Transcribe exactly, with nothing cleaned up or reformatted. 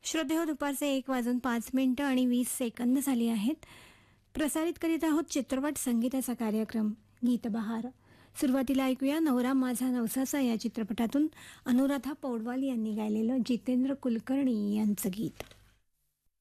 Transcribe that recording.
श्रोतेहो, दुपारचे एक वाजून पाच मिनिटं आणि वीस सेकंद झाली आहेत. प्रसारित करीत आहोत चित्रपट संगीताचा कार्यक्रम गीतबहार. सुरुवातीला ऐकूया नवरा माझा नवसाचा या चित्रपटातून अनुराधा पौडवाल यांनी गायलेलं जितेंद्र कुलकर्णी यांचं गीत.